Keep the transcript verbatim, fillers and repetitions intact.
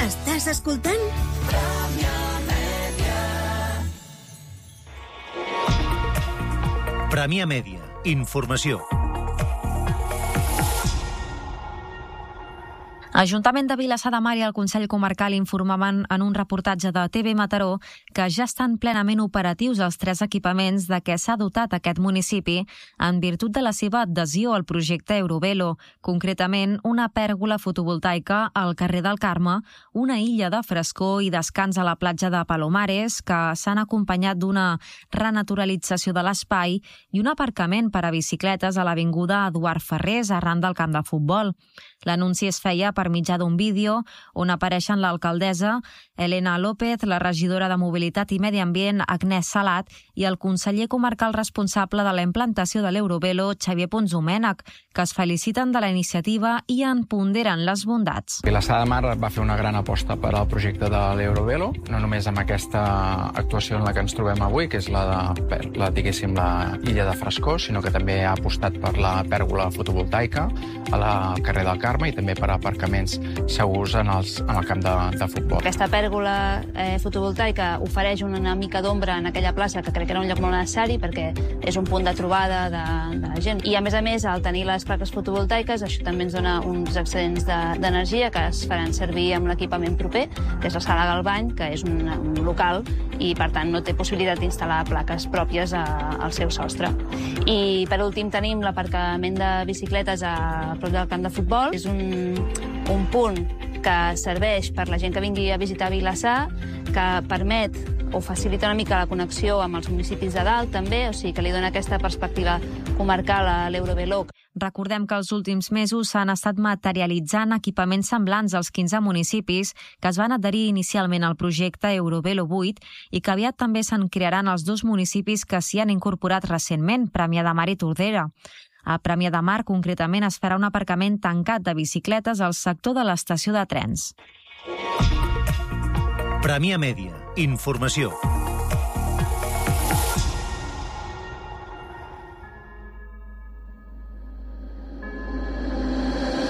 Estàs escoltant? Premià Mèdia. Informació. Ajuntament de Vilassar de Mar i el Consell Comarcal informaven en un reportatge de T V Mataró que ja estan plenament operatius els tres equipaments de què s'ha dotat aquest municipi en virtut de la seva adhesió al projecte Eurovelo, concretament una pèrgola fotovoltaica al carrer del Carme, una illa de frescor i descans a la platja de Palomares que s'han acompanyat d'una renaturalització de l'espai i un aparcament per a bicicletes a l'avinguda Eduard Ferrés arran del camp de futbol. L'anunci es feia per mitjà d'un vídeo on apareixen l'alcaldessa Elena López, la regidora de Mobilitat i Medi Ambient Agnès Salat i el conseller comarcal responsable de la implantació de l'Eurovelo Xavier Ponsdomènech, que es feliciten de la iniciativa i en ponderen les bondats. Vilassar de Mar va fer una gran aposta per al projecte de l'Eurovelo, no només amb aquesta actuació en la que ens trobem avui, que és la de, la, diguéssim, la illa de frescor, sinó que també ha apostat per la pèrgola fotovoltaica a la, al carrer del Carme i també per aparcaments segurs en, els, en el camp de, de futbol. Aquesta pèrgola eh, fotovoltaica ofereix una mica d'ombra en aquella plaça que crec que era un lloc molt necessari perquè és un punt de trobada de, de gent. I a més a més, al tenir les plaques fotovoltaiques, això també ens dona uns excedents d'energia de, que es faran servir amb l'equipament proper, que és la Sala Galbany, que és un, un local i per tant no té possibilitat d'instal·lar plaques pròpies a, al seu sostre. I per últim tenim l'aparcament de bicicletes a prop del camp de futbol. És un, un punt que serveix per la gent que vingui a visitar Vilassar, que permet o facilita una mica la connexió amb els municipis de dalt també, o sigui que li dona aquesta perspectiva comarcal a l'Eurovelo. Recordem que els últims mesos s'han estat materialitzant equipaments semblants als quinze municipis que es van adherir inicialment al projecte Eurovelo vuit i que aviat també se'n crearan els dos municipis que s'hi han incorporat recentment, Premià de Mar i Tordera. A Premià de Mar, concretament, es farà un aparcament tancat de bicicletes al sector de l'estació de trens. Premià Mèdia. Informació.